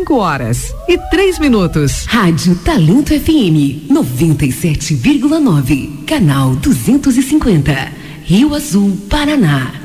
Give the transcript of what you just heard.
5h03. Rádio Talento FM 97,9, canal 250, Rio Azul, Paraná.